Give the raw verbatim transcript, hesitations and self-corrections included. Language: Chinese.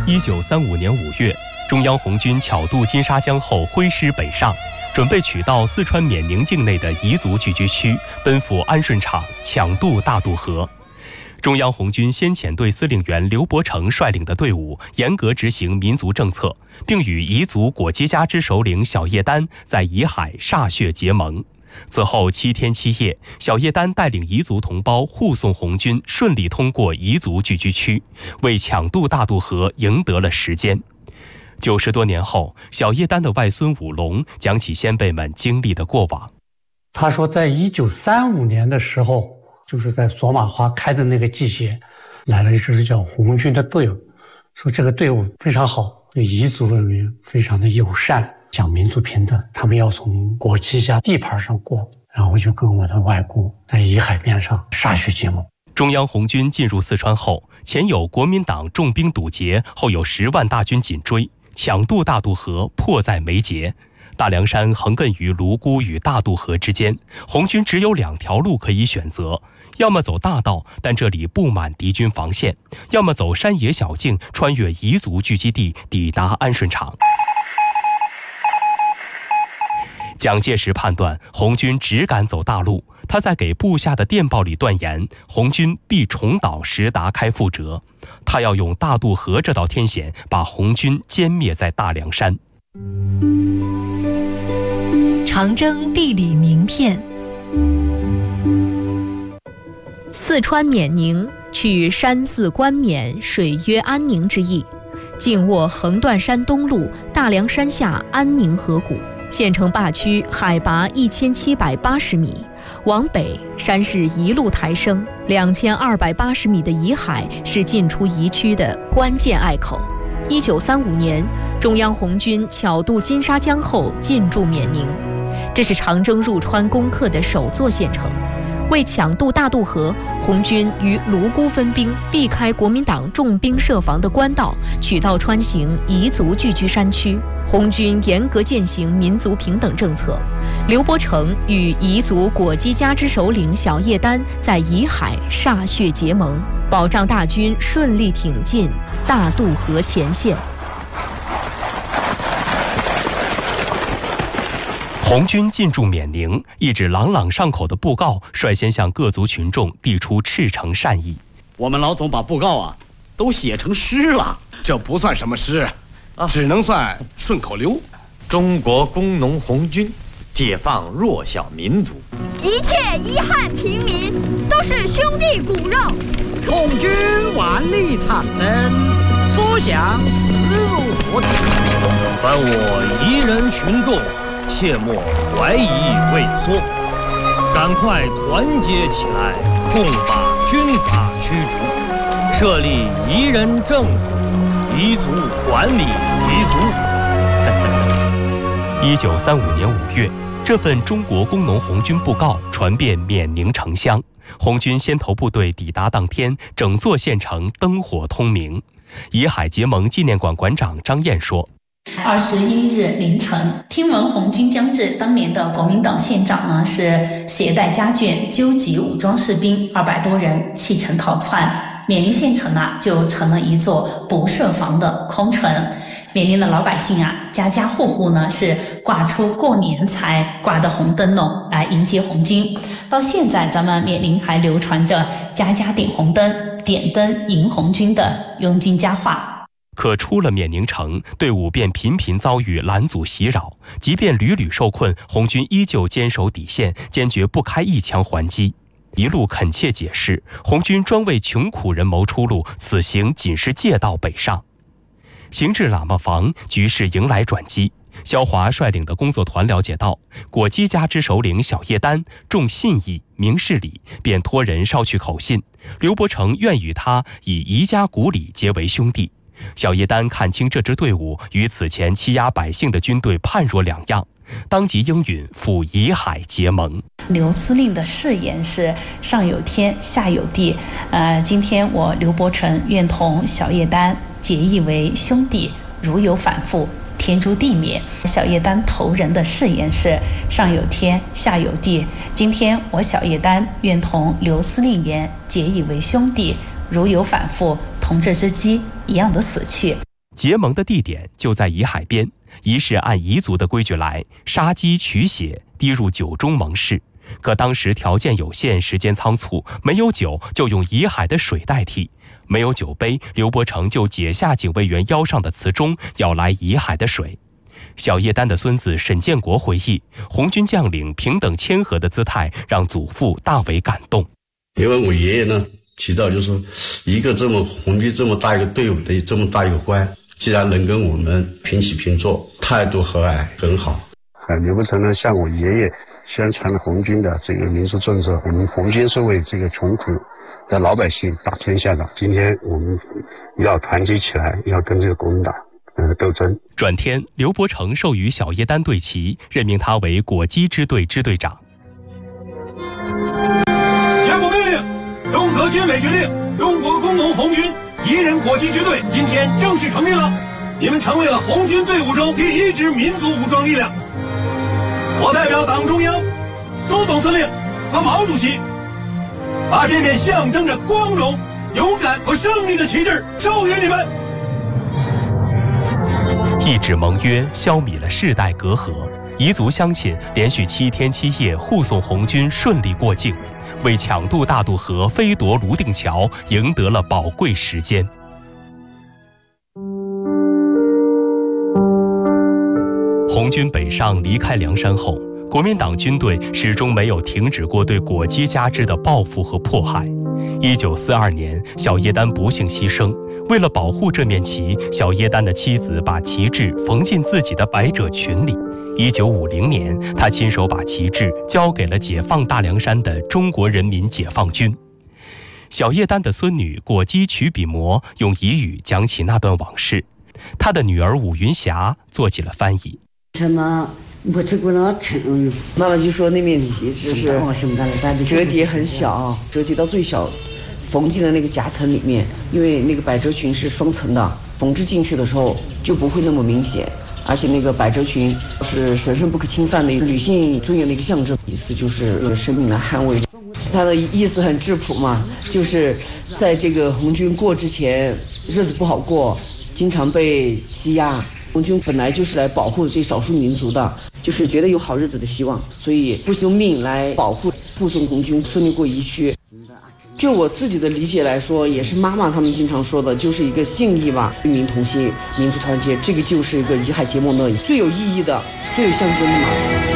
一九三五年五月，中央红军巧渡金沙江后挥师北上，准备取道四川缅宁境内的彝族聚居区，奔赴安顺场，抢渡大渡河。中央红军先遣队司令员刘伯承率领的队伍严格执行民族政策，并与彝族果基家之首领小叶丹在彝海歃血结盟。此后七天七夜，小叶丹带领彝族同胞护送红军顺利通过彝族聚居区，为抢渡大渡河赢得了时间。九十多年后，小叶丹的外孙武龙讲起先辈们经历的过往。 他说，在一九三五年的时候，就是在索玛花开的那个季节，来了一支叫红军的队伍，说这个队伍非常好，对彝族人民非常的友善，讲民族平等，他们要从果基家地盘上过，然后我就跟我的外公在彝海边上歃血结盟。 中央红军进入四川后，前有国民党重兵堵截，后有十万大军紧追，抢渡大渡河迫在眉睫。大凉山横亘于泸沽与大渡河之间，红军只有两条路可以选择，要么走大道，但这里布满敌军防线，要么走山野小径，穿越彝族聚集地，抵达安顺场。蒋介石判断红军只敢走大路，他在给部下的电报里断言，红军必重蹈石达开覆辙，他要用大渡河这道天险把红军歼灭在大凉山。 长征地理名片。四川缅宁，取山寺冠冕，水曰安宁之意，紧握横断山东路大凉山下安宁河谷。县城坝区海拔一千七百八十米，往北山势一路抬升，两千二百八十米的彝海是进出彝区的关键隘口。一九三五年，中央红军巧渡金沙江后进驻缅宁，这是长征入川攻克的首座县城。为抢渡大渡河，红军于泸沽分兵，避开国民党重兵设防的官道，取道穿行彝族聚居山区。红军严格践行民族平等政策。刘伯承与彝族果基家之首领小叶丹在彝海歃血结盟，保障大军顺利挺进大渡河前线。 红军进驻缅宁，一纸朗朗上口的布告率先向各族群众递出赤诚善意。 我们老总把布告啊都写成诗了。 这不算什么诗，啊、只能算顺口溜。 中国工农红军解放弱小民族， 一切遗憾平民都是兄弟骨肉。 红军万里长征，所向势如破竹。 凡我彝人群众，切莫怀疑畏缩，赶快团结起来，共把军阀驱逐，设立彝人政府，彝族管理彝族。 一九三五年五月，这份中国工农红军布告传遍缅宁城乡。红军先头部队抵达当天，整座县城灯火通明。彝海结盟纪念馆馆长张燕说， 二十一日凌晨，听闻红军将至，当年的国民党县长呢是携带家眷，纠集武装士兵二百多人弃城逃窜，缅宁县城啊就成了一座不设防的空城。缅宁的老百姓啊，家家户户呢是挂出过年才挂的红灯笼来迎接红军。到现在，咱们缅宁还流传着家家点红灯、点灯迎红军的拥军佳话。 可出了缅宁城，队伍便频频遭遇拦阻袭扰，即便屡屡受困，红军依旧坚守底线，坚决不开一枪还击。一路恳切解释，红军专为穷苦人谋出路，此行仅是借道北上。行至喇嘛房，局势迎来转机。萧华率领的工作团了解到，果基家之首领小叶丹重信义、明事理，便托人捎去口信，刘伯承愿与他以彝家骨理结为兄弟。小叶丹看清这支队伍与此前欺压百姓的军队判若两样，当即应允赴彝海结盟。 刘司令的誓言是上有天下有地，呃，今天我刘伯承愿同小叶丹结义为兄弟，如有反复，天诛地灭。小叶丹头人的誓言是上有天下有地，今天我小叶丹愿同刘司令员结义为兄弟，如有反复，同这只鸡一样的死去。 结盟的地点就在沂海边，仪式按彝族的规矩来，杀鸡取血，滴入酒中盟誓。可当时条件有限，时间仓促，没有酒就用沂海的水代替。没有酒杯，刘伯承就解下警卫员腰上的瓷钟，舀来沂海的水。小叶丹的孙子沈建国回忆，红军将领平等谦和的姿态让祖父大为感动。 因为我爷爷呢提到，就是说一个这么红军这么大一个队伍的这么大一个官，既然能跟我们平起平坐，态度和蔼很好。 呃，刘伯承呢向我爷爷宣传了红军的这个民族政策，我们红军是为这个穷苦的老百姓打天下的。今天我们要团结起来，要跟这个国民党呃斗争。 转天，刘伯承授予小叶丹队旗，任命他为果击支队支队长。 全部命令，中革军委决定，中国工农红军彝人果击支队今天正式成立了，你们成为了红军队伍中第一支民族武装力量。我代表党中央、朱总司令和毛主席，把这面象征着光荣、勇敢和胜利的旗帜授予你们。 一纸盟约消弭了世代隔阂，彝族乡亲连续七天七夜护送红军顺利过境，为抢渡大渡河、飞夺泸定桥赢得了宝贵时间。红军北上离开梁山后，国民党军队始终没有停止过对果击加之的报复和迫害。一九四二年，小叶丹不幸牺牲。为了保护这面旗，小叶丹的妻子把旗帜缝进自己的百褶裙里。一九五零年，他亲手把旗帜交给了解放大凉山的中国人民解放军。小叶丹的孙女果击曲笔魔用彝语讲起那段往事，他的女儿武云霞做起了翻译。 他妈，我这个老沉。 妈妈就说那面旗帜是折叠很小，折叠到最小，缝进了那个夹层里面。因为那个百褶裙是双层的，缝制进去的时候就不会那么明显。而且那个百褶裙是神圣不可侵犯的女性尊严的一个象征，意思就是生命的捍卫。它的意思很质朴嘛，就是在这个红军过之前，日子不好过，经常被欺压。红军本来就是来保护这少数民族的，就是觉得有好日子的希望，所以不惜用命来保护护送红军顺利过彝区。就我自己的理解来说，也是妈妈他们经常说的，就是一个信义吧，与民同心，民族团结，这个就是一个沂海结盟的最有意义的、最有象征的嘛。